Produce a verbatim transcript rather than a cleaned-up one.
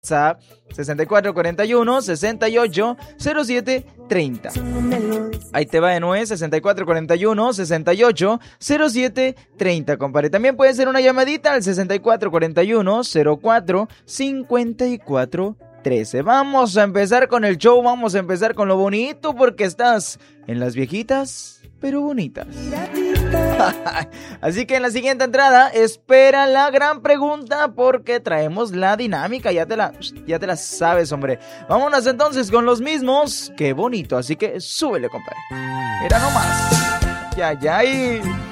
WhatsApp sesenta y cuatro cuarenta y uno, sesenta y ocho, cero siete treinta. Ahí te va de nuevo, sesenta y cuatro cuarenta y uno, sesenta y ocho, cero siete treinta, compadre. También puede ser una llamadita al sesenta y cuatro cuarenta y uno, cero cuatro, cincuenta y cuatro trece. Vamos a empezar con el show, vamos a empezar con lo bonito porque estás en las viejitas, pero bonitas. Así que en la siguiente entrada espera la gran pregunta porque traemos la dinámica, ya te la, ya te la sabes, hombre. Vámonos entonces con los mismos, qué bonito, así que súbele, compadre. Mira nomás. Ya, ya, y...